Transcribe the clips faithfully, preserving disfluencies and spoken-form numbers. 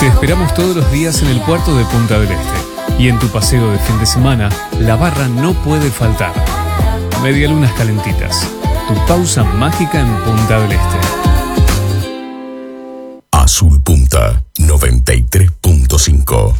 esperamos todos los días en el puerto de Punta del Este. Y en tu paseo de fin de semana, la barra no puede faltar. Medialunas calentitas. Tu pausa mágica en Punta del Este. Azul Punta noventa y tres punto cinco.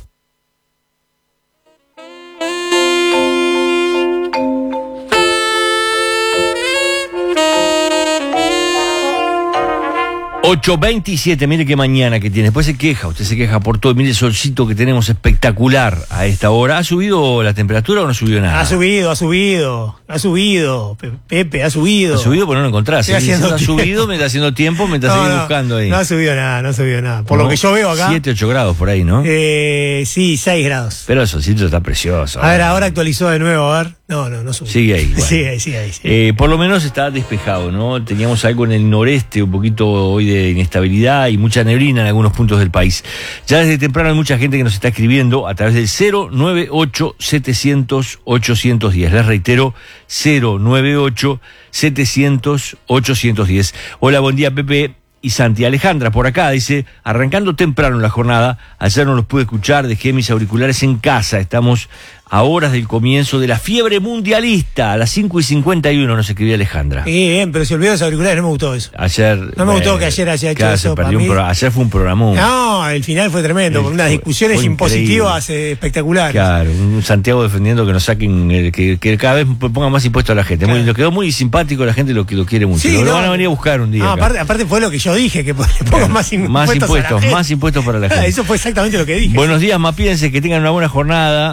ocho veintisiete, mire qué mañana que tiene. Después se queja, usted se queja por todo. Mire el solcito que tenemos espectacular a esta hora. ¿Ha subido la temperatura o no subido nada? Ha subido, ha subido, ha subido. Pepe, ha subido. Ha subido, pero no lo encontrás. Estoy haciendo ha subido, me está haciendo tiempo, me está no, seguir no, buscando ahí. No ha subido nada, no ha subido nada. Por no, lo que yo veo acá. siete, ocho grados por ahí, ¿no? Eh, sí, seis grados. Pero el solcito está precioso. A ver, ahora actualizó de nuevo, a ver. No, no, no subió. Sigue ahí. Bueno. Sigue ahí, sigue ahí. Sigue. Eh, por lo menos está despejado, ¿no? Teníamos algo en el noreste, un poquito hoy de inestabilidad y mucha neblina en algunos puntos del país. Ya desde temprano hay mucha gente que nos está escribiendo a través del cero nueve ocho setecientos ochocientos diez. Les reitero, cero nueve ocho setecientos ochocientos diez. Hola, buen día, Pepe y Santi. Alejandra por acá dice, arrancando temprano la jornada, ayer no los pude escuchar, dejé mis auriculares en casa, estamos a horas del comienzo de la fiebre mundialista, a las cinco y cincuenta y uno nos escribía Alejandra. Sí, bien, pero se olvidó de los auriculares, no me gustó eso. Ayer... No me gustó eh, que ayer haya hecho claro, eso. Se perdió un pro, ayer fue un programón. No, el final fue tremendo, con unas discusiones impositivas eh, espectaculares. Claro, un Santiago defendiendo que nos saquen, eh, que, que cada vez pongan más impuestos a la gente. Claro. Muy, lo quedó muy simpático, la gente lo, lo quiere mucho. Sí, lo, no, lo van a venir a buscar un día. No, aparte, aparte fue lo que yo dije, que le pongan claro, más impuestos. Más impuestos, más impuestos para la gente. Eso fue exactamente lo que dije. Buenos días, mapienses, que tengan una buena jornada.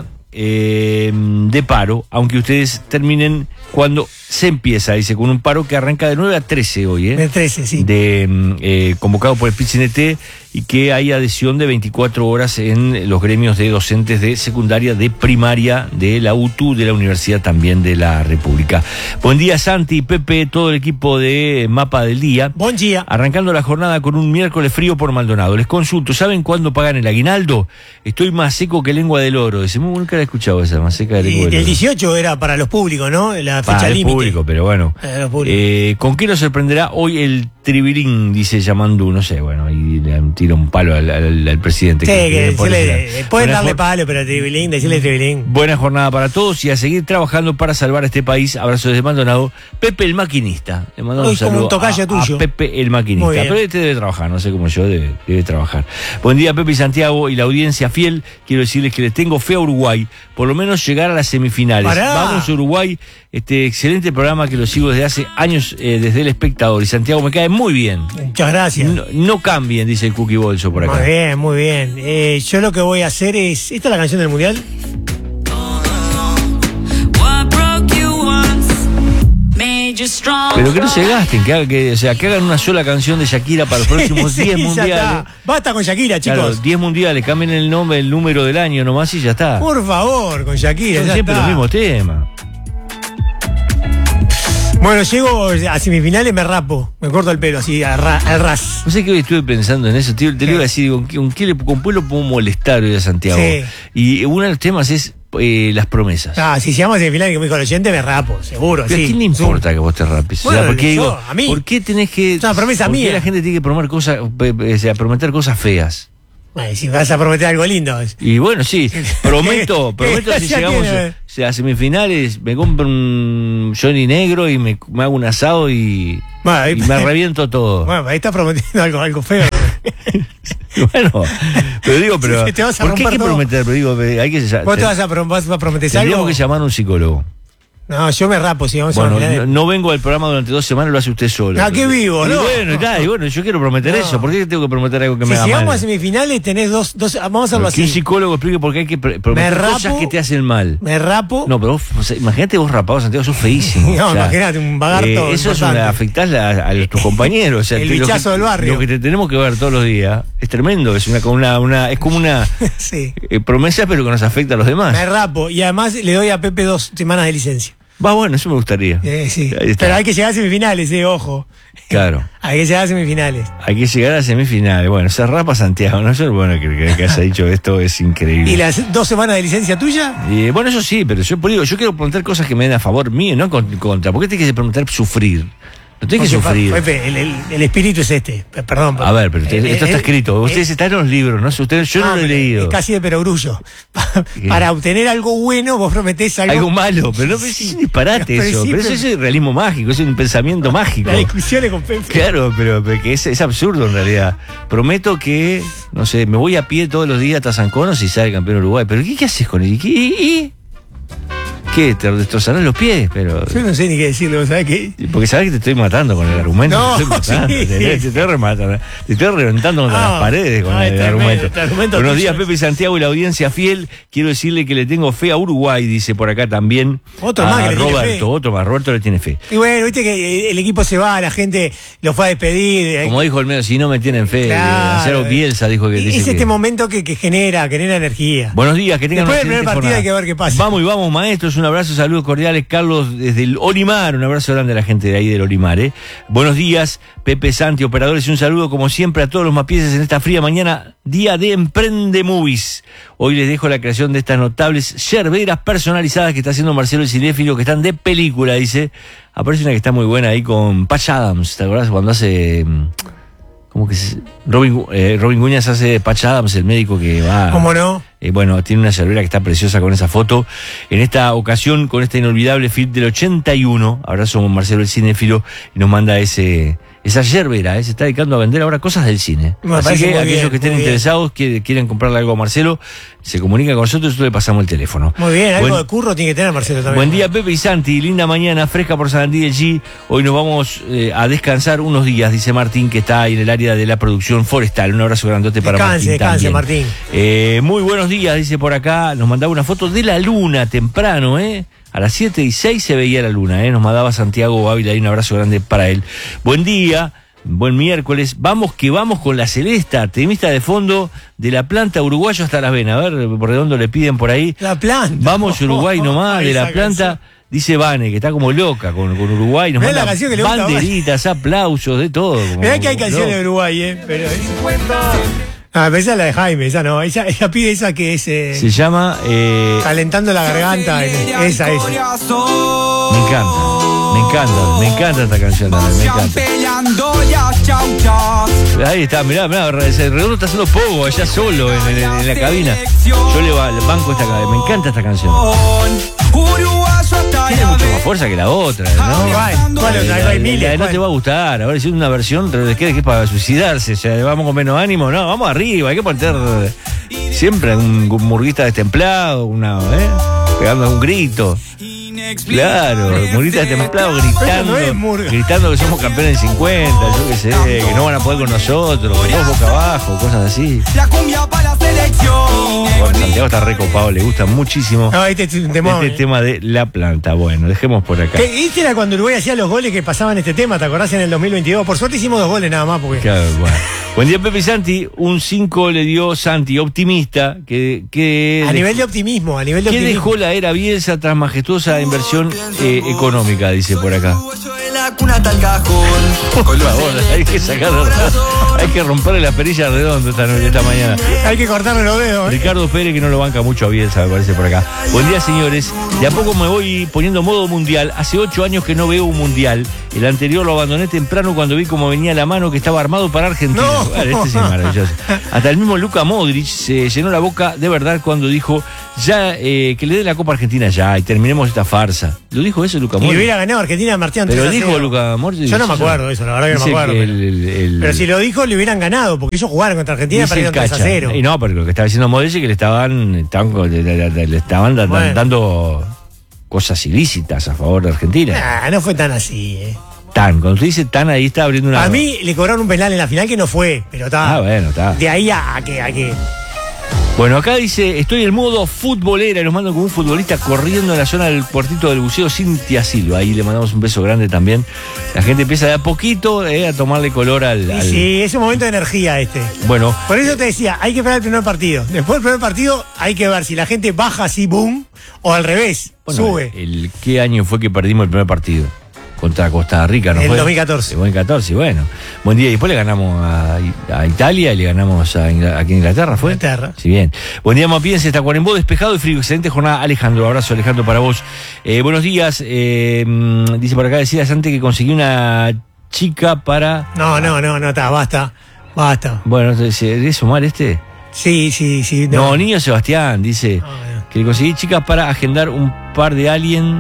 Eh, de paro, aunque ustedes terminen cuando se empieza, dice, con un paro que arranca de nueve a trece hoy, ¿eh? De trece, sí. De, eh, convocado por el P I C N T y que hay adhesión de veinticuatro horas en los gremios de docentes de secundaria, de primaria, de la U T U, de la Universidad también de la República. Buen día, Santi, Pepe, todo el equipo de Mapa del Día. Buen día. Arrancando la jornada con un miércoles frío por Maldonado. Les consulto, ¿saben cuándo pagan el aguinaldo? Estoy más seco que lengua del oro. Dice, muy nunca la he escuchado esa, más seca de lengua del oro. El dieciocho era para los públicos, ¿no? La fecha límite. Público, pero bueno. Eh, ¿Con qué nos sorprenderá hoy el tribilín? Dice Yamandú, no sé, bueno, y le tira un palo al, al, al presidente. Sí, que, que decirle, pueden darle for... palo, pero el tribilín, decirle tribilín. Buena jornada para todos y a seguir trabajando para salvar a este país. Abrazo desde Maldonado. Pepe el maquinista. Le mandamos un saludo como un tocayo a, tuyo. a Pepe el maquinista. Pero este debe trabajar, no sé cómo yo, debe, debe trabajar. Buen día, Pepe y Santiago y la audiencia fiel. Quiero decirles que les tengo fe a Uruguay. Por lo menos llegar a las semifinales. Pará. Vamos a Uruguay. Este excelente programa que lo sigo desde hace años, eh, desde El Espectador. Y Santiago me cae muy bien. Muchas gracias. No, no cambien, dice el Cookie Bolso por acá. Muy bien, muy bien. Eh, yo lo que voy a hacer es... ¿Esta es la canción del Mundial? Pero que no se gasten, que, haga, que, o sea, que hagan una sola canción de Shakira para los próximos diez sí, mundiales. Basta con Shakira, chicos. Claro, diez mundiales, cambien el nombre, el número del año nomás y ya está. Por favor, con Shakira. Son ya siempre está. los mismos temas. Bueno, llego a semifinales, me rapo, me corto el pelo así, al ras. No sé qué hoy estuve pensando en eso, tío, te lo iba a decir, ¿con qué, con qué, le, con qué lo puedo molestar hoy a Santiago? Sí. Y uno de los temas es eh, las promesas. Ah, si llegamos a semifinales que me dijo el oyente, me rapo, seguro. Pero sí. ¿a quién le importa que vos te rapes? Bueno, o sea, ¿por qué, yo, digo, a mí. ¿por qué tenés que... Es una promesa ¿por mía. qué la gente tiene que prometer cosas, o sea, prometer cosas feas? Ay, si vas a prometer algo lindo. Y bueno, sí, prometo, prometo si llegamos a, a semifinales, me compro un Johnny negro y me, me hago un asado y, bueno, ahí, y me reviento todo. Bueno, ahí estás prometiendo algo, algo feo. Bueno, pero digo, pero te vas a ¿por qué hay que todo? prometer? Pero digo, hay que... ¿Vos te vas a, vas a prometer algo? Tendríamos que llamar a un psicólogo. No, yo me rapo, si vamos bueno, a no, no vengo al programa durante dos semanas, lo hace usted solo. ¿A qué vivo, y no? Bueno, no. Está, y bueno, yo quiero prometer no. eso. ¿Por qué tengo que prometer algo que si me haga mal? Si llegamos a semifinales, tenés dos, dos vamos a hacerlo así. Que un así. psicólogo explique por qué hay que prometer rapo, cosas que te hacen mal. Me rapo. No, pero vos, o sea, imagínate vos rapado, Santiago, sos feísimo. No, o sea, imagínate, un vagarto. Eh, eso es una, afectás a, a tus compañeros. O sea, el bichazo que, del barrio. Lo que te tenemos que ver todos los días es tremendo. Es una, una, una es como una sí. eh, promesa, pero que nos afecta a los demás. Me rapo. Y además le doy a Pepe dos semanas de licencia. Va, bueno, eso me gustaría. Eh, sí. Pero hay que llegar a semifinales, eh, ojo. Claro. Hay que llegar a semifinales. Hay que llegar a semifinales. Bueno, se rapa Santiago, ¿no? Yo, bueno, que, que, que haya dicho esto es increíble. ¿Y las dos semanas de licencia tuya? Y, bueno, eso sí, pero yo digo, yo quiero preguntar cosas que me den a favor mío, no contra. ¿Por qué tienes que preguntar sufrir? No tenés que Porque, sufrir. Pepe, el, el- el espíritu es este. Pe- Perdón. A ver, pero usted- Eh, esto eh, está escrito. eh, Ustedes están en los libros, ¿no? Ustedes, yo no ah, lo he pero leído. Es casi de perogrullo. Para obtener algo bueno, vos prometés algo. Algo malo, pero no, pero es un disparate Pero eso. sí, Pero eso pero- es realismo mágico, es un pensamiento mágico. La discusión es con Pepe. Claro, pero, pero que es, es absurdo en realidad. Prometo que, no sé, me voy a pie todos los días a Tazancono si sale campeón Uruguay. Pero ¿qué, qué haces con él? ¿Y qué? ¿Y- y? ¿Qué? ¿Te destrozarán los pies? Pero... Yo no sé ni qué decirlo, ¿sabes qué? Porque sabes que te estoy matando con el argumento. No, te estoy matando, sí. te, te estoy rematando, te estoy reventando contra Ah, las paredes con ah, el tremendo, argumento. este argumento Buenos tuyo días, es- Pepe Santiago y la audiencia fiel. Quiero decirle que le tengo fe a Uruguay, dice por acá también. Otro a más que le tiene Roberto, fe. otro más, Roberto le tiene fe. Y bueno, viste que el equipo se va, la gente lo fue a despedir. eh, Como dijo el medio, si no me tienen fe, Claro. Acero Bielsa dijo que Y dice es que- este momento que, que genera, genera energía. Buenos días, que tengan Después del una primer excelente partido hay que jornada. ver qué pasa. Vamos y vamos, maestros, un abrazo, saludos cordiales, Carlos desde el Olimar, un abrazo grande a la gente de ahí del Olimar, ¿eh? Buenos días, Pepe Santi, operadores, y un saludo como siempre a todos los mapieses en esta fría mañana, día de Emprende Movies. Hoy les dejo la creación de estas notables yerberas personalizadas que está haciendo Marcelo el Cinéfilo, que están de película, dice. Aparece una que está muy buena ahí con Patch Adams, ¿te acordás cuando hace... mm, ¿Cómo que se- Robin, eh, Robin Guñas hace Patch Adams, el médico que va... ¿Cómo no? Eh, bueno, tiene una yerbera que está preciosa con esa foto. En esta ocasión, con este inolvidable film del ochenta y uno, abrazo con Marcelo el Cinéfilo, y nos manda ese esa yerbera, eh, se está dedicando a vender ahora cosas del cine. Me Así parece que muy aquellos bien, que estén muy bien. interesados, que quieren comprarle algo a Marcelo, se comunican con nosotros y nosotros le pasamos el teléfono. Muy bien, algo Buen- de curro tiene que tener Marcelo también. Buen día, Pepe y Santi. Linda mañana, fresca por San Andrés del G. Hoy nos vamos eh, a descansar unos días, dice Martín, que está ahí en el área de la producción forestal. Un abrazo grandote para Descanse, Martín. descanse, también. Martín. Eh, muy buenos días, dice por acá. Nos mandaba una foto de la luna temprano, ¿eh? A las siete y seis se veía la luna, ¿eh? Nos mandaba Santiago Ávila y un abrazo grande para él. Buen día. Buen miércoles, vamos que vamos con la Celesta, temista de fondo de la planta uruguayo hasta las venas. A ver, por redondo le piden por ahí. La planta. Vamos Uruguay nomás, de la Esa planta. canción. Dice Vane, que está como loca con, con Uruguay. Nos Mirá la manda canción que le gusta a Vane. banderitas, aplausos, de todo. como- Mirá que hay como canciones de loca. Uruguay, ¿eh? Pero Ah, pero esa es la de Jaime, esa no. Ella, ella pide esa que es eh, Se llama... eh, calentando la garganta. Esa, esa. me encanta, me encanta, me encanta esta canción también, me encanta. Ahí está, mirá, mirá, ese redondo está haciendo pogo allá solo en, en- en la cabina. Yo le ba- le banco esta canción, me encanta esta canción. Tiene mucho más fuerza que la otra, ¿no? ¿Cuál? ¿Cuál otra? La- Hay la- miles, la- no ¿cuál? te va a gustar. Ahora es una versión de que es para suicidarse. O sea, vamos con menos ánimo. No, vamos arriba. Hay que poner siempre un, un murguista destemplado, una, ¿eh? Pegando un grito. Claro, murguista destemplado gritando, no es murga. gritando que somos campeones en cincuenta, yo qué sé, que no van a poder con nosotros, que todos boca abajo, cosas así. La cumbia para la selección. Bueno, Santiago está recopado, le gusta muchísimo No, este es un temón. este ¿eh? tema de la planta. Bueno, dejemos por acá. Que este era cuando Uruguay hacía los goles que pasaban este tema, ¿te acordás? En el dos mil veintidós. Por suerte hicimos dos goles nada más, porque. Claro, bueno. Buen día, Pepe y Santi. Un cinco le dio Santi, optimista, que, que A nivel de optimismo, a nivel de ¿qué optimismo. dejó la era Bielsa tras majestuosa inversión eh, económica? Dice por acá. En la cuna tal cajón. Por favor, hay que sacarlo. Hay que romperle la perilla redonda esta noche, esta mañana. Hay que cortarle los dedos, ¿eh? Ricardo Pérez, que no lo banca mucho a Bielsa, me parece por acá. Buen día, señores. De a poco me voy poniendo modo mundial. Hace ocho años que no veo un mundial. El anterior lo abandoné temprano cuando vi cómo venía la mano que estaba armado para Argentina. No. Vale, este sí es maravilloso. Hasta el mismo Luka Modric se llenó la boca de verdad cuando dijo ya eh, que le den la Copa Argentina ya y terminemos esta farsa. ¿Lo dijo eso Luka Y Modric? hubiera ganado Argentina Martín Pero tres a dijo cero. Luka Modric. Yo no me acuerdo eso, la verdad que no me Dice acuerdo. que pero- el- el- el- Pero si lo dijo, le hubieran ganado, porque ellos jugaron contra Argentina y Dice perdieron el tres a Cacha. cero. Y no, porque lo que estaba diciendo Modric es que le estaban, estaban- le, le- le- le estaban da- Bueno. dando cosas ilícitas a favor de Argentina. Nah, no fue tan así, ¿eh? Tan, cuando tú dices tan, ahí está abriendo una. A mí le cobraron un penal en la final que no fue, pero está. Ah, bueno, está. De ahí a, a que. A que Bueno, acá dice, estoy en modo futbolera y nos mandan como un futbolista corriendo en la zona del puertito del buceo, Cintia Silva. Ahí le mandamos un beso grande también. La gente empieza de a poquito eh, a tomarle color al. y al- sí, es un momento de energía este. Bueno, Por eso te decía, hay que esperar el primer partido. Después del primer partido hay que ver si la gente baja así, boom, o al revés, bueno, sube. el, ¿qué año fue que perdimos el primer partido? contra Costa Rica, ¿no En fue? dos mil catorce. En dos mil catorce, bueno. Buen día. Y después le ganamos a, a Italia y le ganamos a Ingl- aquí en Inglaterra, ¿fue? Inglaterra. Sí, bien. Buen día, Mapiense. Está Tacuarembó, despejado y frío. Excelente jornada, Alejandro. Abrazo, Alejandro, para vos. Eh, buenos días. Eh, mm, dice por acá, decías antes que conseguí una chica para... No, no, no, no, está, basta. Basta. Bueno, ¿es eso mal este? Sí, sí, sí. No, No, niño Sebastián, dice No, no. que le conseguí chicas para agendar un par de alien.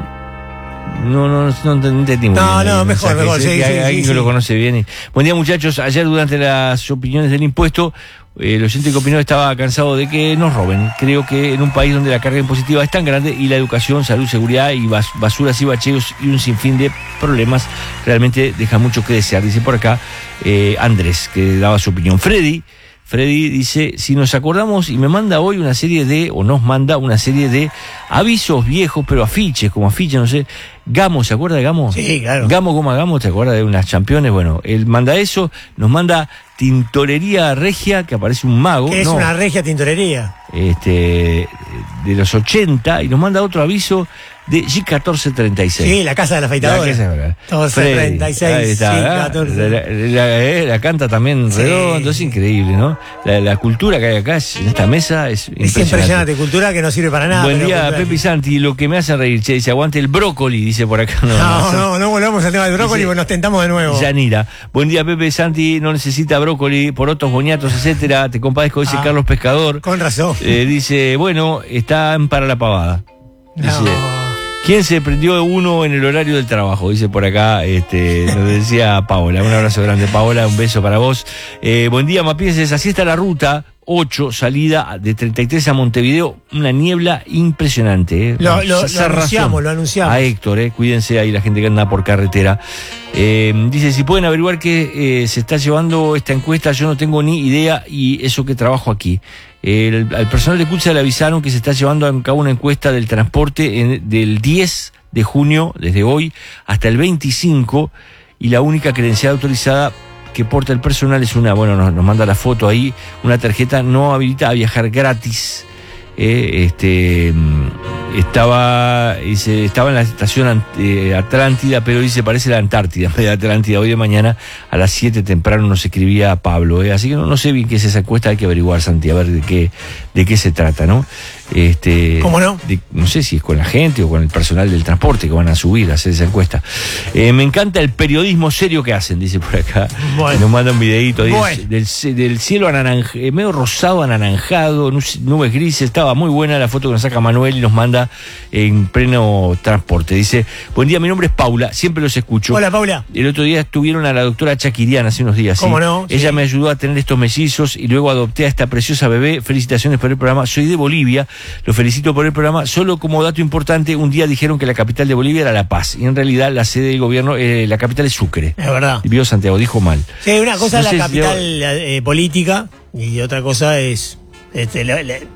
No, no, no, no entendimos. No, bien no, el mejor, mensaje. mejor, Sé sí, que sí, hay alguien sí, que sí. lo conoce bien. Y- Buen día, muchachos. Ayer, durante las opiniones del impuesto, eh, el oyente que opinó estaba cansado de que nos roben. Creo que en un país donde la carga impositiva es tan grande y la educación, salud, seguridad y bas- basuras y bacheos y un sinfín de problemas realmente deja mucho que desear. Dice por acá eh, Andrés, que daba su opinión. Freddy. Freddy dice, si nos acordamos y me manda hoy una serie de, o nos manda una serie de avisos viejos, pero afiches, como afiches, no sé. Gamo, ¿se acuerda de Gamo? Sí, claro. Gamo, Goma, Gamo, ¿te acuerdas de unas championes? Bueno, él manda eso, nos manda Tintorería Regia, que aparece un mago. Que es no, una regia tintorería. este, de los ochenta, y nos manda otro aviso de G catorce treinta y seis. Sí, la casa de la afeitadora. La casa de la- catorce Freddy, treinta y seis, ahí está, sí, ¿verdad? catorce. La, la- eh, la canta también Sí. redondo, es increíble, ¿no? La, la cultura que hay acá es- en esta mesa es Es impresionante. impresionante, cultura que no sirve para nada. Buen pero día, cultura. Pepe y Santi. Lo que me hace reír, che, dice, aguante el brócoli, dice por acá. No, No, no, no volvamos al tema del brócoli Dice- porque nos tentamos de nuevo. Yanira. Buen día, Pepe y Santi. No necesita brócoli, porotos, boñatos, etcétera. Te compadezco, dice Ah. Carlos Pescador. Con razón. Eh, dice, bueno, están para la pavada. Dice, No. ¿quién se prendió uno en el horario del trabajo? Dice por acá, este, nos decía Paola. Un abrazo grande, Paola, un beso para vos. Eh, buen día, Mapienses. Así está la ruta ocho, salida de treinta y tres a Montevideo. Una niebla impresionante. Eh. Lo- lo- lo Esa razón. anunciamos, lo anunciamos. A Héctor, eh, cuídense ahí la gente que anda por carretera. Eh, dice, si pueden averiguar qué eh, se está llevando esta encuesta, yo no tengo ni idea y eso que trabajo aquí. El, al personal de CUTSA le avisaron que se está llevando a cabo una encuesta del transporte en- del diez de junio, desde hoy, hasta el veinticinco, y la única credencial autorizada que porta el personal es una, bueno, nos, nos manda la foto ahí, una tarjeta no habilita a viajar gratis. Eh, este mm, estaba dice, estaba en la estación ant- eh, Atlántida, pero dice parece la Antártida en vez de Atlántida. Hoy de mañana a las siete temprano nos escribía Pablo, eh, así que no, no sé bien qué es esa encuesta, hay que averiguar, Santi, a ver de qué de qué se trata, ¿no? Este, ¿Cómo no? de- no sé si es con la gente o con el personal del transporte que van a subir a hacer esa encuesta. Eh, me encanta el periodismo serio que hacen, dice por acá. Bueno. Nos manda un videíto dice, Bueno. del, del cielo ananaj- eh, medio rosado, anaranjado, nubes nubes grises. Estaba muy buena la foto que nos saca Manuel y nos manda en pleno transporte. Dice, buen día, mi nombre es Paula, siempre los escucho. Hola, Paula. El otro día estuvieron a la doctora Chaquiriana hace unos días. ¿sí? ¿Cómo no? Ella Sí. me ayudó a tener estos mellizos y luego adopté a esta preciosa bebé. Felicitaciones por el programa. Soy de Bolivia, lo felicito por el programa. Solo como dato importante, un día dijeron que la capital de Bolivia era La Paz y en realidad la sede del gobierno, eh, la capital es Sucre. Es verdad. Y vio Santiago, dijo mal. Sí, una cosa No es sé la si capital eh, política y otra cosa es este, lo, le-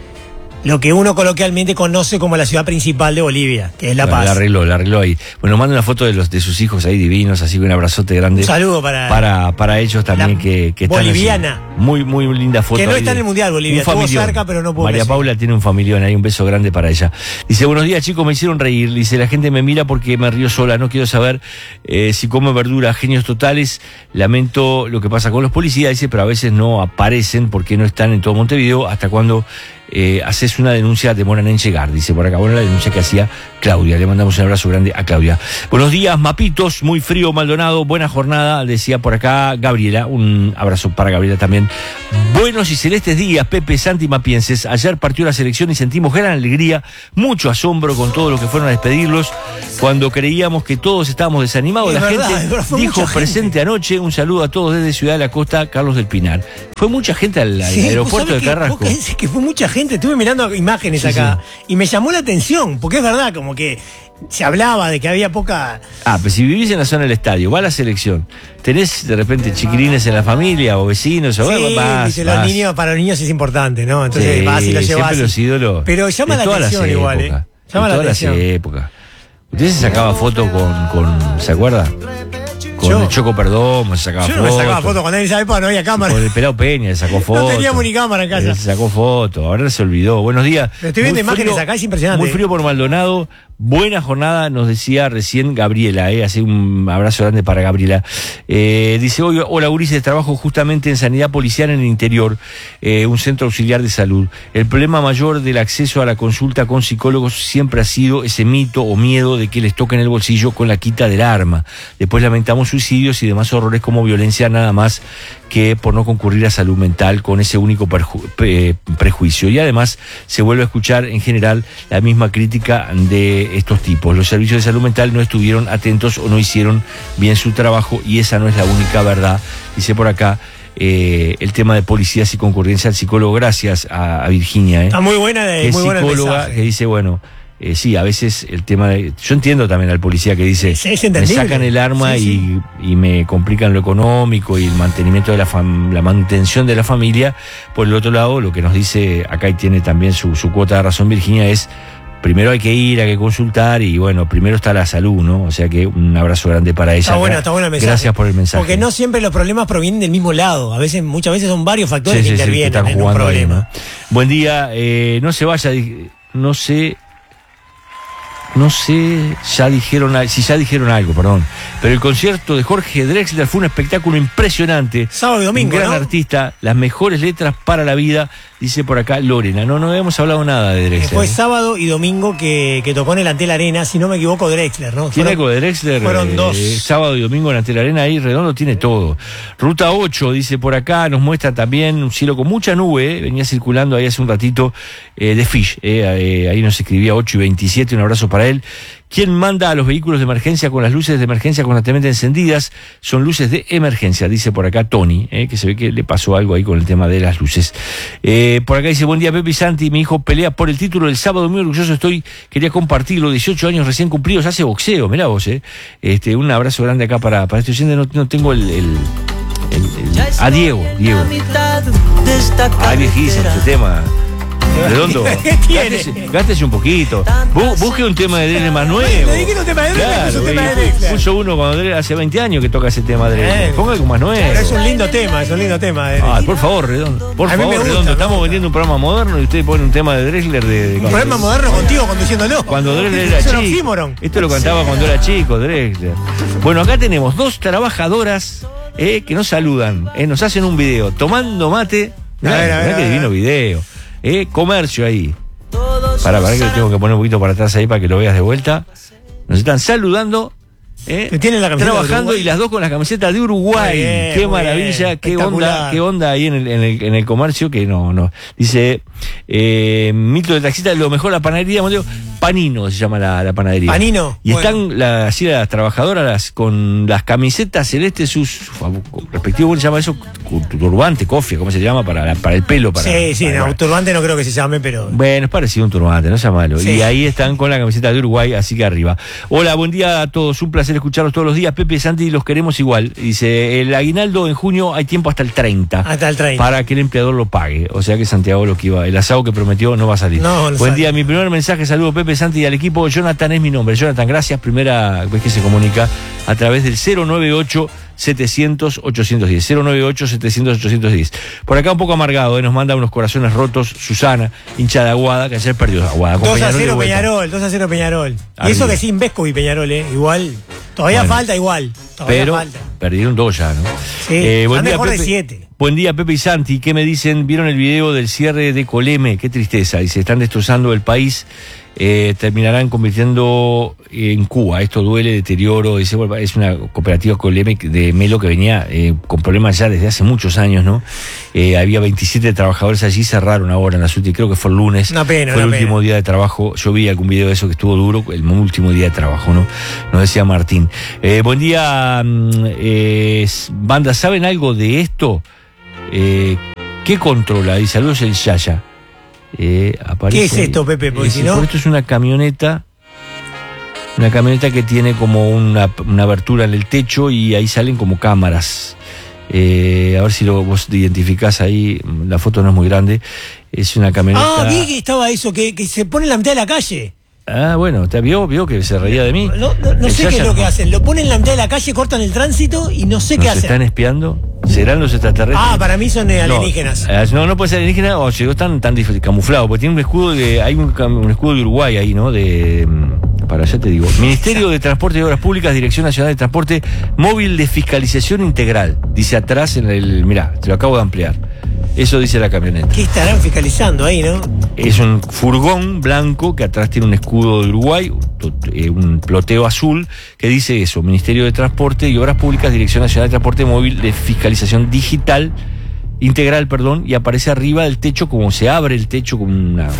lo que uno coloquialmente conoce como la ciudad principal de Bolivia, que es La Paz. La arregló, la arregló ahí. Bueno, manda una foto de los de sus hijos ahí divinos, así que un abrazote grande. Un saludo para, Para, para ellos también la que, que están boliviana. haciendo Muy, muy linda foto. Que no ahí está de- en el Mundial, Bolivia. un Estuvo familión. cerca, pero no pudo María clasificar. Paula tiene un familión ahí, un beso grande para ella. Dice, buenos días chicos, me hicieron reír. Dice, la gente me mira porque me río sola. No quiero saber eh, si come verdura. Genios totales. Lamento lo que pasa con los policías. Dice, pero a veces no aparecen porque no están en todo Montevideo. Hasta cuando eh, haces una denuncia demoran en llegar. Dice por acá, bueno, la denuncia que hacía Claudia. Le mandamos un abrazo grande a Claudia. Buenos días, Mapitos. Muy frío, Maldonado. Buena jornada, decía por acá Gabriela. Un abrazo para Gabriela también. Buenos y celestes días, Pepe, Santi, Mapienses. Ayer partió la selección y sentimos gran alegría, mucho asombro con todos los que fueron a despedirlos. Cuando creíamos que todos estábamos desanimados, Es la verdad, gente es verdad, fue dijo mucha presente anoche. Un saludo a todos desde Ciudad de la Costa, Carlos del Pinar. Fue mucha gente al, al Sí, ¿vos aeropuerto sabés de que- Carrasco. vos que decís que fue mucha gente, estuve mirando imágenes Sí, acá y me llamó la atención, porque es verdad, como que se hablaba de que había poca... Ah, pero si vivís en la zona del estadio, va a la selección, tenés de repente chiquilines en la familia o vecinos, o Sí, bueno, vas, viste, los vas. niños, para los niños es importante, ¿no? Entonces Sí, vas y los llevas. siempre los ídolos. Pero llama de la todas las atención igual, ¿eh? épocas, Llama de la todas atención. las épocas. Usted se sacaba fotos con, con, ¿se acuerda? Con Yo- el Choco Perdomo, se sacaba Yo no fotos. me sacaba fotos, cuando en esa época no había cámara. Con el Pelao Peña, le sacó fotos. teníamos ni cámara en casa. Se sacó fotos, ahora se olvidó. Buenos días. Pero estoy viendo Muy imágenes frío, acá, es impresionante. Muy frío por Maldonado. Buena jornada, nos decía recién Gabriela, eh, hace un abrazo grande para Gabriela. Eh, dice, hoy, hola Ulises, trabajo justamente en sanidad policial en el interior, eh, un centro auxiliar de salud. El problema mayor del acceso a la consulta con psicólogos siempre ha sido ese mito o miedo de que les toquen el bolsillo con la quita del arma. Después lamentamos suicidios y demás horrores como violencia, nada más que por no concurrir a salud mental con ese único perju- pre- prejuicio. Y además se vuelve a escuchar en general la misma crítica de estos tipos. Los servicios de salud mental no estuvieron atentos o no hicieron bien su trabajo, y esa no es la única verdad. Dice por acá eh, el tema de policías y concurrencia al psicólogo. Gracias a, a Virginia. Eh, Está muy buena, de, que es muy buena el psicóloga, mensaje. que dice, bueno, Eh, sí, a veces el tema de... Yo entiendo también al policía que dice, Es- es me entendible. sacan el arma Sí, sí. y, y me complican lo económico y el mantenimiento de la fam- la mantención de la familia. Por el otro lado, lo que nos dice acá, y tiene también su, su cuota de razón Virginia, es primero hay que ir, hay que consultar, y bueno, primero está la salud, ¿no? O sea que un abrazo grande para ella. Está bueno, está bueno el mensaje. Gracias por el mensaje. Porque no siempre los problemas provienen del mismo lado. A veces, muchas veces son varios factores Sí, que sí, sí, que intervienen están en un jugando ahí, problema. ¿no? Buen día, eh, no se vaya, di- no sé... No sé, ya dijeron, al- si ya dijeron algo, perdón. Pero el concierto de Jorge Drexler fue un espectáculo impresionante. Sábado y domingo, Un gran ¿no? artista, las mejores letras para la vida, dice por acá Lorena. No, no habíamos hablado nada de Que Drexler. fue ¿eh? sábado y domingo que, que tocó en el Antel Arena, si no me equivoco, Drexler, ¿no? Tiene Fueron- algo de Drexler. fueron eh, dos. Sábado y domingo en Antel Arena, ahí Redondo tiene todo. Ruta ocho, dice por acá, nos muestra también un cielo con mucha nube, eh, venía circulando ahí hace un ratito, eh, de Fish, eh, eh, ahí nos escribía ocho y veintisiete, un abrazo para él. ¿Quién manda a los vehículos de emergencia con las luces de emergencia constantemente encendidas? Son luces de emergencia, dice por acá Tony, eh, que se ve que le pasó algo ahí con el tema de las luces. Eh, por acá dice, buen día Pepe y Santi, mi hijo pelea por el título del sábado, muy orgulloso estoy, quería compartirlo, dieciocho años recién cumplidos, hace boxeo, mirá vos, eh. Este, un abrazo grande acá para, para este oyente, no, no tengo el... el, el- el- a Diego, Diego. Ay, viejísimo este tema. Redondo, ¿Qué tiene? gástese, gástese un poquito. Bu- busque un tema de Drexler más nuevo. Le dije un tema de Drexler, Claro, puso un tema de y Drexler. puso uno cuando Drexler hace veinte años que toca ese tema de Drexler. Eh. Ponga algo más nuevo. Pero es un lindo tema, es un lindo tema. eh. Ay, por favor, Redondo. Por A mí me favor, gusta, Redondo. me Estamos gusta. vendiendo un programa moderno y usted pone un tema de Drexler de. Un programa moderno contigo conduciéndolo. Cuando Drexler Es era un chico. oxímoron. Esto lo cantaba cuando era chico, Drexler. Bueno, acá tenemos dos trabajadoras eh, que nos saludan, eh, nos hacen un video tomando mate. Mirá, A ver, a ver, mirá a qué ver. divino video. Eh, comercio ahí. Para, para que lo tengo que poner un poquito para atrás ahí para que lo veas de vuelta. Nos están saludando. ¿eh? Que tienen la camiseta de Trabajando Uruguay. y las dos con las camisetas de Uruguay. Muy bien, Qué muy maravilla, bien. qué onda, Espectacular. qué onda ahí en el, en el, en el comercio, que no, no. Dice, eh, mito de taxista, lo mejor la panadería, Montevideo, Panino se llama la, la panadería. Panino, Y bueno. están las, así las trabajadoras las, con las camisetas celestes, sus, sus respectivos, ¿cómo se llama eso? Turbante, cofia, ¿cómo se llama? Para, la- para el pelo. Para, Sí, sí, para- no, turbante no creo que se llame, pero. Bueno, es parecido a un turbante, no sea malo. Sí. Y ahí están con la camiseta de Uruguay, así que arriba. Hola, buen día a todos, un placer escucharlos todos los días. Pepe y Santi, los queremos igual. Dice, el aguinaldo en junio hay tiempo hasta el treinta. Hasta el treinta. Para que el empleador lo pague. O sea que Santiago lo que iba, el asado que prometió no va a salir. No, no buen sale. día, mi primer mensaje, saludo Pepe, Santi y al equipo. Jonathan es mi nombre. Jonathan, gracias. Primera vez que se comunica a través del cero nueve ocho setecientos ochocientos diez. cero nueve ocho setecientos ochocientos diez. Por acá un poco amargado, eh, nos manda unos corazones rotos. Susana, hincha de Aguada, que ayer perdió Aguada. con dos a Peñarol de cero vuelta. Peñarol, dos a cero Peñarol. Y Arriba. eso que sin Vesco y Peñarol, ¿eh? Igual. Todavía Bueno. falta igual. Todavía Pero falta. perdieron dos ya, ¿no? Sí, buen van día, mejor de Pepe. siete. Buen día, Pepe y Santi. ¿Qué me dicen? ¿Vieron el video del cierre de Coleme? Qué tristeza. Dice, están destrozando el país. Eh, terminarán convirtiendo en Cuba. Esto duele, deterioro. Dice, bueno, es una cooperativa Coleme de Melo que venía eh, con problemas ya desde hace muchos años, ¿no? Eh, había veintisiete trabajadores allí, cerraron ahora en la última, creo que fue el lunes. Una pena, Fue el una último pena. día de trabajo. Yo vi algún video de eso que estuvo duro, el último día de trabajo, ¿no? Nos decía Martín. Eh, buen día, mm, eh, banda, ¿saben algo de esto? Eh, ¿Qué controla? Y saludos el Yaya. Eh, aparece ¿Qué es esto, Pepe? Porque Eh, si no- por esto es una camioneta, una camioneta que tiene como una, una abertura en el techo y ahí salen como cámaras. Eh, a ver si lo, vos identificás ahí, la foto no es muy grande. Es una camioneta. Ah, vi que estaba eso, que, que se pone en la mitad de la calle. Ah, bueno, ¿te vio? ¿Vio que se reía de mí? No, no, no El sé qué Yaya es lo que no- hacen. Lo ponen en la mitad de la calle, cortan el tránsito y no sé qué ¿Nos hacen. están espiando? ¿Serán los extraterrestres? Ah, para mí son eh, alienígenas. No, eh, no, no puede ser alienígena o llegó tan, tan difícil, camuflado, porque tiene un escudo de, hay un, cam- un escudo de Uruguay ahí, ¿no? De, mm, para allá te digo. Ministerio de Transporte y Obras Públicas, Dirección Nacional de Transporte, móvil de fiscalización integral. Dice atrás en el... Mirá, te lo acabo de ampliar. Eso dice la camioneta. ¿Qué estarán fiscalizando ahí, no? Es un furgón blanco que atrás tiene un escudo de Uruguay, un ploteo azul, que dice eso, Ministerio de Transporte y Obras Públicas, Dirección Nacional de Transporte Móvil de Fiscalización Digital, Integral, perdón, y aparece arriba del techo, como se abre el techo, como una...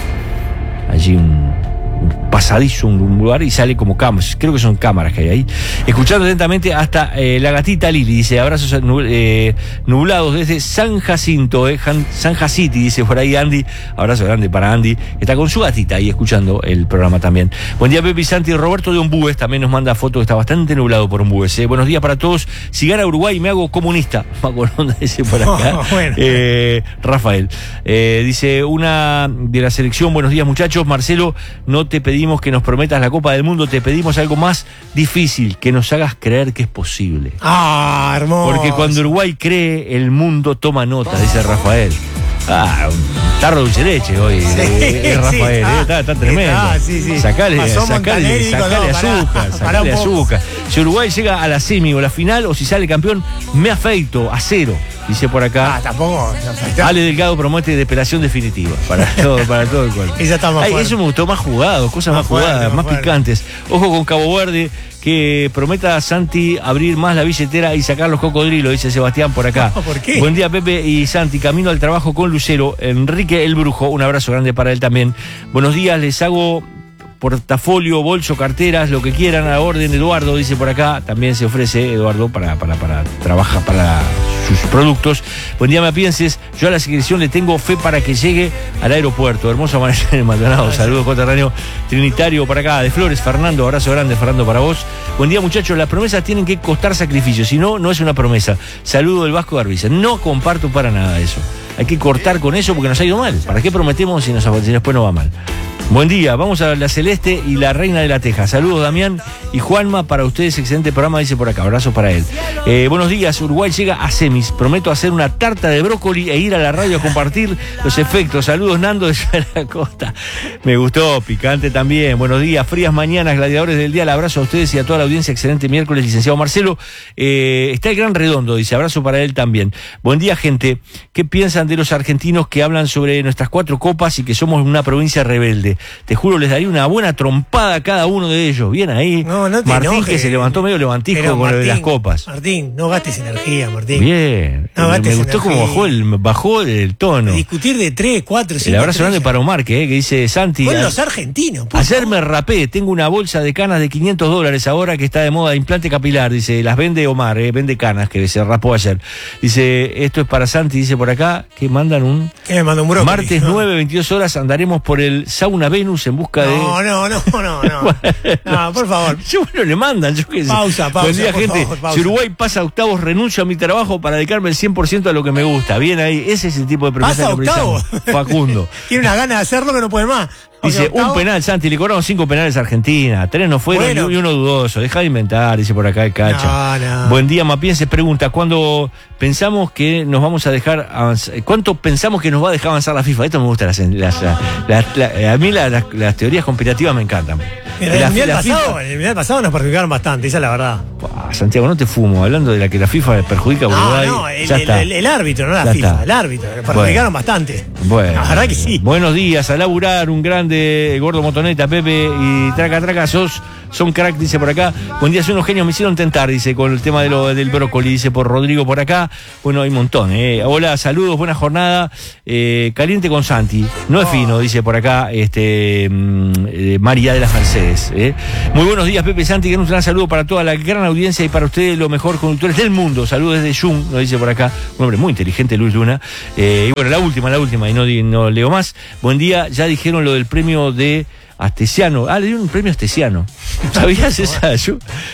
allí un... un pasadizo, un lugar, y sale como cámaras, creo que son cámaras que hay ahí. Escuchando atentamente hasta eh, la gatita Lili, dice, abrazos eh, nublados desde San Jacinto, eh, San Jaciti, dice por ahí Andy, abrazo grande para Andy, que está con su gatita ahí escuchando el programa también. Buen día Pepe y Santi, Roberto de Ombúes también nos manda fotos, está bastante nublado por Ombúes, eh. Buenos días para todos, si gana Uruguay me hago comunista, Macolonda dice por acá, oh, bueno. eh, Rafael, eh, dice una de la selección, buenos días muchachos, Marcelo, no te pedimos que nos prometas la Copa del Mundo, te pedimos algo más difícil, que nos hagas creer que es posible. Ah, hermoso. Porque cuando Uruguay cree, el mundo toma nota, dice Rafael. Ah, un tarro de dulce leche hoy, Sí, eh, es Rafael, sí, eh, ah, está, está tremendo. ah, sí, sí. Sacale, Pasó sacale, Montaner y sacale dijo, no, azúcar, pará, sacale pará un poco. azúcar. Si Uruguay llega a la semi o la final, o si sale campeón, me afeito, a cero, dice por acá. Ah, tampoco. No, Ale Delgado promete depelación definitiva para todo, para todo el cuerpo. Esa está más Ay, fuerte. eso me gustó, más jugado, cosas más, Más fuerte, jugadas, más más fuerte. picantes. Ojo con Cabo Verde, que prometa a Santi abrir más la billetera y sacar los cocodrilos, dice Sebastián por acá. ¿Por qué? Buen día Pepe y Santi, camino al trabajo con Lucero, Enrique el Brujo, un abrazo grande para él también. Buenos días, les hago portafolio, bolso, carteras, lo que quieran, a orden Eduardo, dice por acá, también se ofrece Eduardo para, para, para trabajar para sus productos. Buen día, me pienses, yo a la selección le tengo fe para que llegue al aeropuerto. Hermoso amanecer en el Maldonado, saludos coterráneo Trinitario para acá, de Flores, Fernando, abrazo grande Fernando para vos. Buen día muchachos, las promesas tienen que costar sacrificio, si no, no es una promesa. Saludo del Vasco de Arbiza, no comparto para nada eso. Hay que cortar con eso porque nos ha ido mal. ¿Para qué prometemos si, nos, si después no va mal? Buen día, vamos a la Celeste y la Reina de la Teja. Saludos Damián y Juanma, para ustedes excelente programa, dice por acá, abrazo para él. Eh, buenos días, Uruguay llega a semis, prometo hacer una tarta de brócoli e ir a la radio a compartir los efectos. Saludos Nando de la Costa. Me gustó, picante también. Buenos días, frías mañanas, gladiadores del día, el abrazo a ustedes y a toda la audiencia, excelente miércoles, licenciado Marcelo. Eh, está el Gran Redondo, dice, abrazo para él también. Buen día gente, ¿qué piensan de los argentinos que hablan sobre nuestras cuatro copas y que somos una provincia rebelde? Te juro, les daría una buena trompada a cada uno de ellos. Bien ahí. No, no te Martín, enojes. que se levantó medio levantisco Pero, con lo de Martín, las copas. Martín, no gastes energía, Martín. Bien. No me, gastes me gustó energía. como bajó el, bajó el tono. Discutir de tres, cuatro, cinco. El abrazo grande estrellas. para Omar, que, eh, que dice Santi. Con a- los argentinos. por Ayer favor. me rapé, tengo una bolsa de canas de quinientos dólares ahora que está de moda, implante capilar, dice, las vende Omar, eh, vende canas, que se rapó ayer. Dice, esto es para Santi, dice por acá, que mandan un... ¿Qué me mandó un brócoli? Martes No. nueve, veintidós horas andaremos por el Sauna Venus en busca de... No, no, no, no, no. No, por favor. Yo, bueno, le mandan, yo qué sé. Pausa, pausa, Buen día, por gente. favor, pausa. Si Uruguay pasa a octavos, renuncio a mi trabajo para dedicarme el cien por ciento a lo que me gusta. Bien ahí, ese es el tipo de promesa ¿Pasa que octavo? precisamos. Facundo. Tiene una gana de hacerlo que no puede más. Dice, Aunque octavo- un penal, Santi, le cobraron cinco penales a Argentina, tres no fueron Bueno. y uno dudoso, deja de inventar, dice por acá el cacha. No, no. Buen día, Mapiense pregunta, ¿cuándo pensamos que nos vamos a dejar avanzar, cuánto pensamos que nos va a dejar avanzar la FIFA? Esto me gusta, las, las- las- la- a mí la- las, las teorías conspirativas me encantan. En el La- mundial la pasado, FIFA- en el mundial pasado nos perjudicaron bastante, esa es la verdad. Ah, Santiago, no te fumo, hablando de la que la FIFA perjudica a No, Uruguay. no, el, ya el- está. el- el árbitro, no la Ya FIFA, está. el árbitro. Nos perjudicaron bastante. Bueno, La verdad que sí. Buenos días, a laburar, un grande gordo motoneta, Pepe y traca, traca, sos, son crack, dice por acá. Buen día, son unos genios, me hicieron tentar, dice, con el tema de lo, del brócoli, dice por Rodrigo por acá. Bueno, hay un montón, eh. Hola, saludos, buena jornada. Eh, caliente con Santi, no es fino, dice por acá, este mm, eh, María de las Mercedes. Eh. Muy buenos días, Pepe Santi, que un gran saludo para toda la gran audiencia y para ustedes, los mejores conductores del mundo. Saludos desde Jung, nos dice por acá, un hombre muy inteligente, Luis Luna. Eh, y bueno, la última, la última, y no, di- no leo más. Buen día, ya dijeron lo del premio de Astesiano. Ah, le dieron un premio Astesiano. ¿Sabías esa? Yo,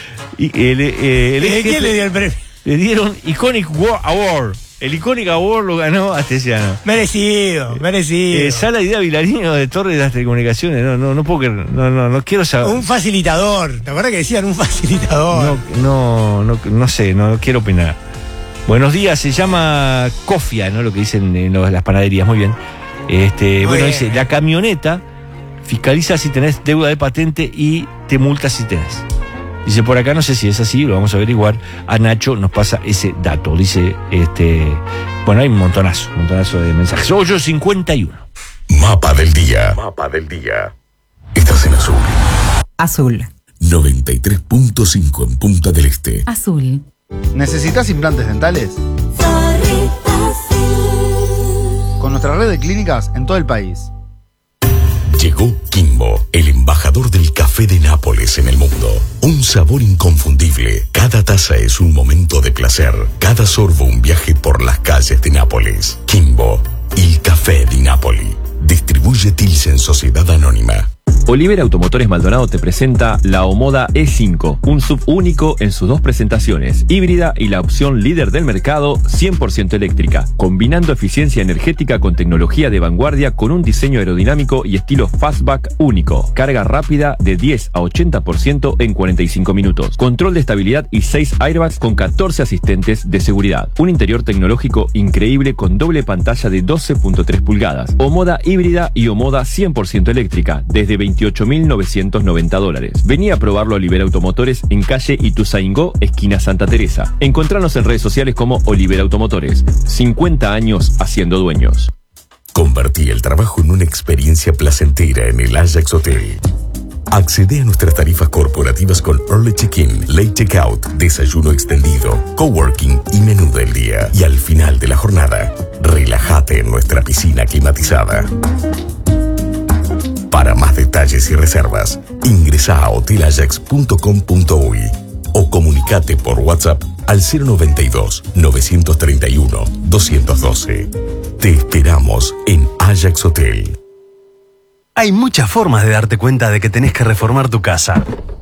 y el, eh, el ex ¿Quién jefe- le dio el premio? le dieron Iconic War Award. El Iconic Award lo ganó Astesiano. Merecido, merecido. Eh, Sala Idea Vilarino de Torre de las Telecomunicaciones. No, no, no puedo creer. No, no, no quiero saber. Un facilitador. ¿Te acuerdas que decían un facilitador? No, no, no, no sé, no quiero opinar. Buenos días, se llama Cofia, ¿no? Lo que dicen en los- las panaderías, muy bien. Este, Muy bueno, bien. dice, la camioneta fiscaliza si tenés deuda de patente y te multa si tenés. Dice, por acá no sé si es así, lo vamos a averiguar. A Nacho nos pasa ese dato. Dice, este, bueno, hay un montonazo, un montonazo de mensajes. ocho cincuenta y uno. Mapa del día. Mapa del día. Estás en azul. Azul. noventa y tres punto cinco en Punta del Este. Azul. ¿Necesitas implantes dentales? Con nuestra red de clínicas en todo el país. Llegó Kimbo, el embajador del café de Nápoles en el mundo. Un sabor inconfundible. Cada taza es un momento de placer. Cada sorbo un viaje por las calles de Nápoles. Kimbo, el café de Nápoli. Distribuye Tilsen Sociedad Anónima. Olivera Automotores Maldonado te presenta la Omoda E cinco, un S U V único en sus dos presentaciones, híbrida y la opción líder del mercado, cien por ciento eléctrica, combinando eficiencia energética con tecnología de vanguardia con un diseño aerodinámico y estilo fastback único, carga rápida de diez a ochenta por ciento en cuarenta y cinco minutos, control de estabilidad y seis airbags con catorce asistentes de seguridad, un interior tecnológico increíble con doble pantalla de doce punto tres pulgadas, Omoda híbrida y Omoda cien por ciento eléctrica, desde veintiocho mil novecientos noventa dólares. Vení a probarlo a Olivera Automotores en calle Ituzaingó, esquina Santa Teresa. Encontranos en redes sociales como Olivera Automotores. cincuenta años haciendo dueños. Convertí el trabajo en una experiencia placentera en el Ajax Hotel. Accede a nuestras tarifas corporativas con Early Check-in, Late Checkout, desayuno extendido, coworking y menú del día. Y al final de la jornada, relájate en nuestra piscina climatizada. Para más detalles y reservas, ingresa a hotel ajax punto com punto uy o comunicate por WhatsApp al cero noventa y dos, novecientos treinta y uno, doscientos doce. Te esperamos en Ajax Hotel. Hay muchas formas de darte cuenta de que tenés que reformar tu casa.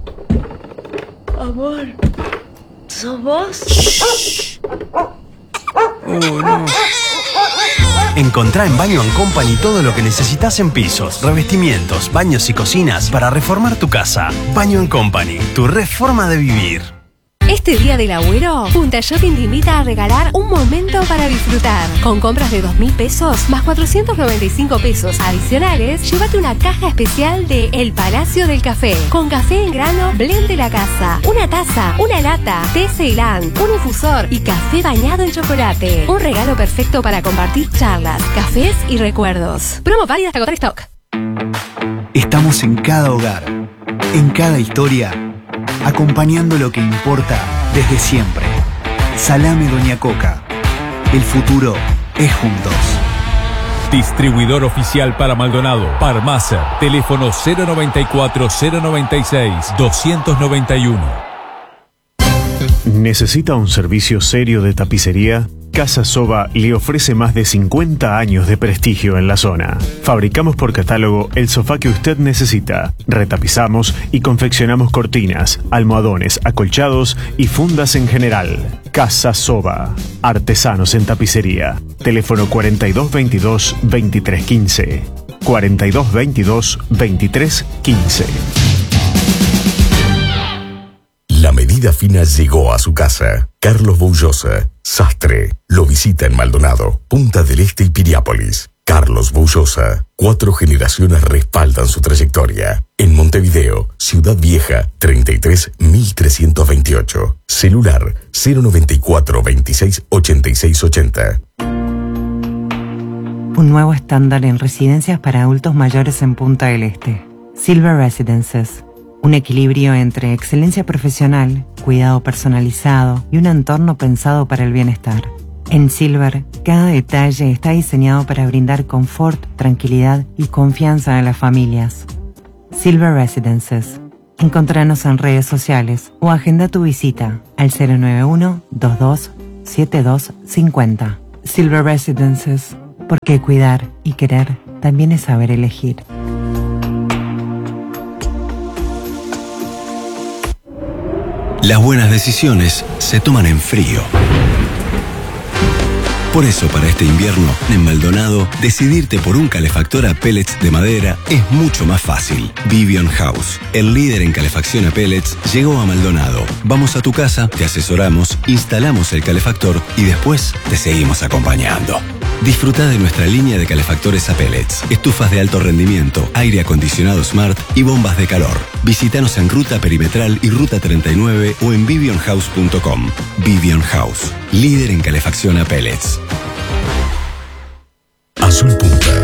Amor, ¿sos vos? Shh. Oh, no. Encontrá en Baño and Company todo lo que necesitas en pisos, revestimientos, baños y cocinas para reformar tu casa. Baño and Company, tu reforma de vivir. Este día del agüero, Punta Shopping te invita a regalar un momento para disfrutar. Con compras de dos mil pesos más cuatrocientos noventa y cinco pesos adicionales, llévate una caja especial de El Palacio del Café. Con café en grano, blend de la casa, una taza, una lata, té Ceilán, un infusor y café bañado en chocolate. Un regalo perfecto para compartir charlas, cafés y recuerdos. Promo válida hasta agotar stock. Estamos en cada hogar, en cada historia, acompañando lo que importa desde siempre. Salame Doña Coca. El futuro es juntos. Distribuidor oficial para Maldonado, Parmacer. Teléfono cero noventa y cuatro, cero noventa y seis, doscientos noventa y uno. ¿Necesita un servicio serio de tapicería? Casa Soba le ofrece más de cincuenta años de prestigio en la zona. Fabricamos por catálogo el sofá que usted necesita. Retapizamos y confeccionamos cortinas, almohadones, acolchados y fundas en general. Casa Soba. Artesanos en tapicería. Teléfono cuarenta y dos veintidós, veintitrés quince. cuarenta y dos veintidós, veintitrés quince. La medida fina llegó a su casa. Carlos Boullosa, sastre, lo visita en Maldonado, Punta del Este y Piriápolis. Carlos Boullosa, cuatro generaciones respaldan su trayectoria. En Montevideo, Ciudad Vieja, treinta y tres mil trescientos veintiocho. Celular cero noventa y cuatro, veintiséis, ochenta y seis ochenta. Un nuevo estándar en residencias para adultos mayores en Punta del Este. Silver Residences. Un equilibrio entre excelencia profesional, cuidado personalizado y un entorno pensado para el bienestar. En Silver, cada detalle está diseñado para brindar confort, tranquilidad y confianza a las familias. Silver Residences. Encontranos en redes sociales o agenda tu visita al cero nueve uno, veintidós, setenta y dos cincuenta. Silver Residences, porque cuidar y querer también es saber elegir. Las buenas decisiones se toman en frío. Por eso, para este invierno, en Maldonado, decidirte por un calefactor a pellets de madera es mucho más fácil. Vivian House, el líder en calefacción a pellets, llegó a Maldonado. Vamos a tu casa, te asesoramos, instalamos el calefactor y después te seguimos acompañando. Disfruta de nuestra línea de calefactores a pellets, estufas de alto rendimiento, aire acondicionado Smart y bombas de calor. Visítanos en Ruta Perimetral y Ruta treinta y nueve o en vivion house punto com. Vivion House, líder en calefacción a pellets. Azul Punta.